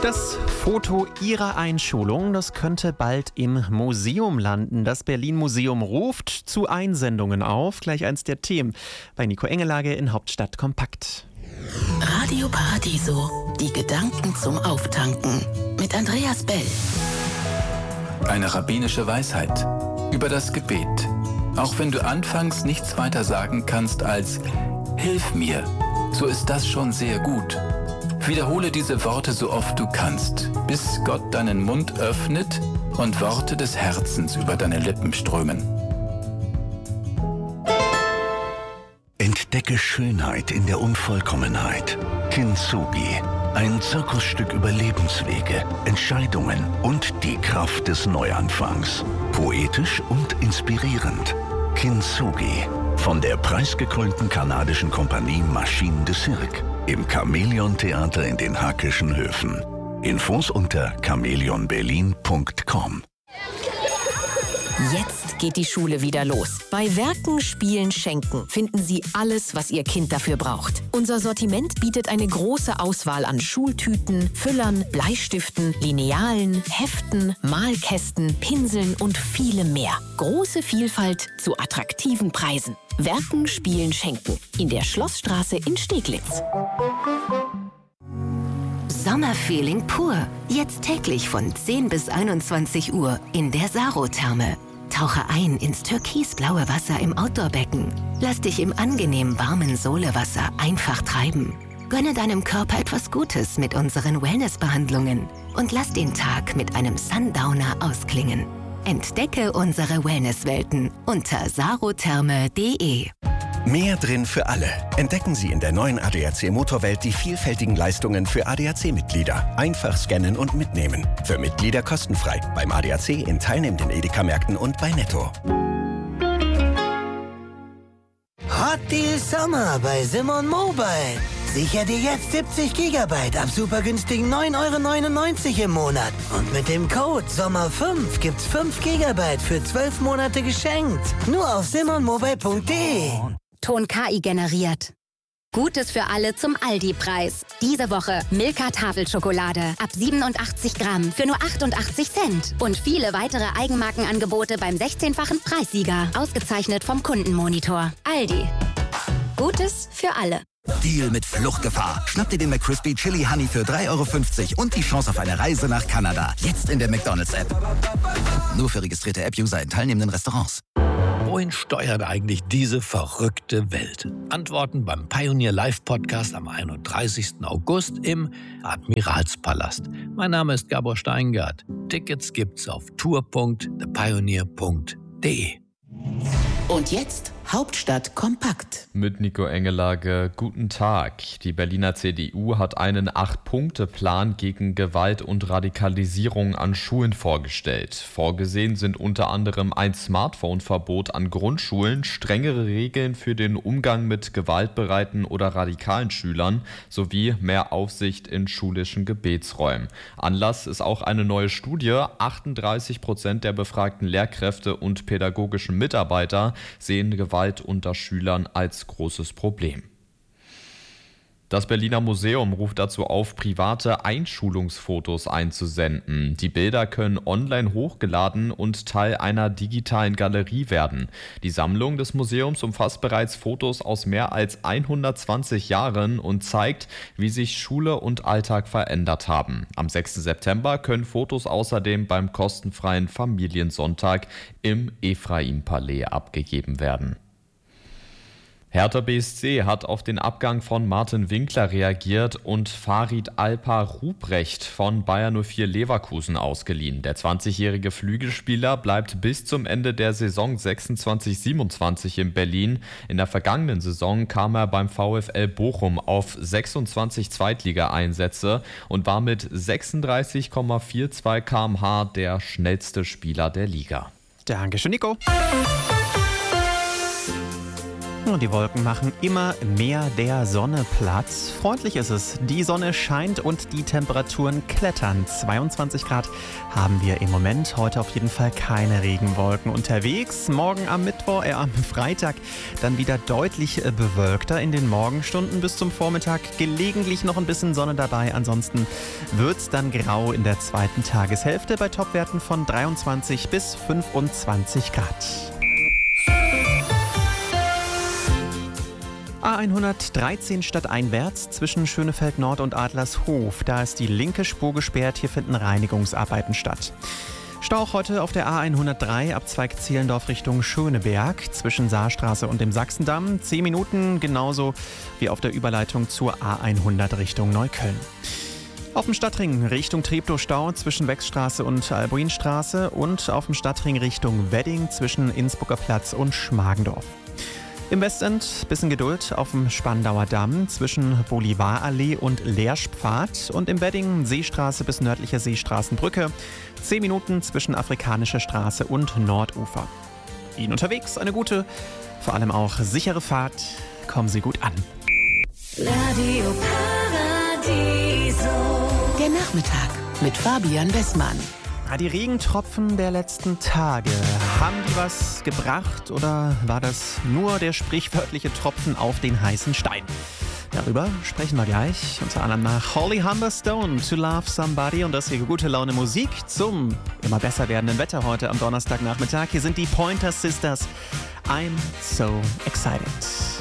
Das Foto Ihrer Einschulung, das könnte bald im Museum landen. Das Berlin-Museum ruft zu Einsendungen auf. Gleich eins der Themen bei Nico Engelage in Hauptstadt kompakt. Radio Paradiso, die Gedanken zum Auftanken mit Andreas Bell. Eine rabbinische Weisheit über das Gebet. Auch wenn du anfangs nichts weiter sagen kannst als Hilf mir, so ist das schon sehr gut. Wiederhole diese Worte so oft du kannst, bis Gott deinen Mund öffnet und Worte des Herzens über deine Lippen strömen. Entdecke Schönheit in der Unvollkommenheit. Kintsugi. Ein Zirkusstück über Lebenswege, Entscheidungen und die Kraft des Neuanfangs. Poetisch und inspirierend. Kintsugi. Von der preisgekrönten kanadischen Kompanie Machine de Cirque. Im Chamäleon-Theater in den Hackischen Höfen. Infos unter chamäleonberlin.com. Jetzt geht die Schule wieder los. Bei Werken, Spielen, Schenken finden Sie alles, was Ihr Kind dafür braucht. Unser Sortiment bietet eine große Auswahl an Schultüten, Füllern, Bleistiften, Linealen, Heften, Malkästen, Pinseln und vielem mehr. Große Vielfalt zu attraktiven Preisen. Werken, Spielen, Schenken. In der Schlossstraße in Steglitz. Sommerfeeling pur. Jetzt täglich von 10 bis 21 Uhr in der Saro-Therme. Tauche ein ins türkisblaue Wasser im Outdoor-Becken. Lass dich im angenehm warmen Solewasser einfach treiben. Gönne deinem Körper etwas Gutes mit unseren Wellnessbehandlungen und lass den Tag mit einem Sundowner ausklingen. Entdecke unsere Wellnesswelten unter sarotherme.de. Mehr drin für alle. Entdecken Sie in der neuen ADAC Motorwelt die vielfältigen Leistungen für ADAC-Mitglieder. Einfach scannen und mitnehmen. Für Mitglieder kostenfrei. Beim ADAC in teilnehmenden Edeka-Märkten und bei Netto. Hot Deal Sommer bei Simon Mobile. Sicher dir jetzt 70 GB ab super günstigen 9,99 € im Monat. Und mit dem Code SOMMER5 gibt's 5 GB für 12 Monate geschenkt. Nur auf simonmobile.de. Ton KI generiert. Gutes für alle zum Aldi-Preis. Diese Woche Milka Tafelschokolade ab 87 Gramm für nur 88 Cent. Und viele weitere Eigenmarkenangebote beim 16-fachen Preissieger. Ausgezeichnet vom Kundenmonitor. Aldi. Gutes für alle. Deal mit Fluchtgefahr. Schnapp dir den McCrispy Chili Honey für 3,50 € und die Chance auf eine Reise nach Kanada. Jetzt in der McDonald's-App. Nur für registrierte App-User in teilnehmenden Restaurants. Wohin steuert eigentlich diese verrückte Welt? Antworten beim Pioneer Live Podcast am 31. August im Admiralspalast. Mein Name ist Gabor Steingart. Tickets gibt's auf tour.thepioneer.de. Und jetzt Hauptstadt kompakt. Mit Nico Engelage, guten Tag. Die Berliner CDU hat einen 8-Punkte-Plan gegen Gewalt und Radikalisierung an Schulen vorgestellt. Vorgesehen sind unter anderem ein Smartphone-Verbot an Grundschulen, strengere Regeln für den Umgang mit gewaltbereiten oder radikalen Schülern sowie mehr Aufsicht in schulischen Gebetsräumen. Anlass ist auch eine neue Studie. 38% der befragten Lehrkräfte und pädagogischen Mitarbeiter sehen Gewalt unter Schülern als großes Problem. Das Berliner Museum ruft dazu auf, private Einschulungsfotos einzusenden. Die Bilder können online hochgeladen und Teil einer digitalen Galerie werden. Die Sammlung des Museums umfasst bereits Fotos aus mehr als 120 Jahren und zeigt, wie sich Schule und Alltag verändert haben. Am 6. September können Fotos außerdem beim kostenfreien Familiensonntag im Ephraim-Palais abgegeben werden. Hertha BSC hat auf den Abgang von Martin Winkler reagiert und Farid Alper-Ruprecht von Bayer 04 Leverkusen ausgeliehen. Der 20-jährige Flügelspieler bleibt bis zum Ende der Saison 26/27 in Berlin. In der vergangenen Saison kam er beim VfL Bochum auf 26 Zweitligaeinsätze und war mit 36,42 km/h der schnellste Spieler der Liga. Dankeschön, Nico. Und die Wolken machen immer mehr der Sonne Platz. Freundlich ist es. Die Sonne scheint und die Temperaturen klettern. 22 Grad haben wir im Moment. Heute auf jeden Fall keine Regenwolken unterwegs. Morgen am am Freitag dann wieder deutlich bewölkter in den Morgenstunden bis zum Vormittag. Gelegentlich noch ein bisschen Sonne dabei. Ansonsten wird es dann grau in der zweiten Tageshälfte bei Topwerten von 23 bis 25 Grad. A113 stadteinwärts zwischen Schönefeld Nord und Adlershof. Da ist die linke Spur gesperrt. Hier finden Reinigungsarbeiten statt. Stau auch heute auf der A103 Abzweig Zehlendorf Richtung Schöneberg zwischen Saarstraße und dem Sachsendamm. 10 Minuten, genauso wie auf der Überleitung zur A100 Richtung Neukölln. Auf dem Stadtring Richtung Treptow Stau zwischen Wechsstraße und Albuinstraße und auf dem Stadtring Richtung Wedding zwischen Innsbrucker Platz und Schmargendorf. Im Westend bisschen Geduld auf dem Spandauer Damm zwischen Bolivarallee und Leerspfad und im Wedding Seestraße bis nördliche Seestraßenbrücke. 10 Minuten zwischen Afrikanischer Straße und Nordufer. Ihnen unterwegs eine gute, vor allem auch sichere Fahrt. Kommen Sie gut an. Radio Paradiso. Der Nachmittag mit Fabian Westmann. Die Regentropfen der letzten Tage, haben die was gebracht oder war das nur der sprichwörtliche Tropfen auf den heißen Stein? Darüber sprechen wir gleich, unter anderem nach Holly Humberstone, To Love Somebody und das hier gute Laune Musik zum immer besser werdenden Wetter heute am Donnerstagnachmittag. Hier sind die Pointer Sisters, I'm So Excited.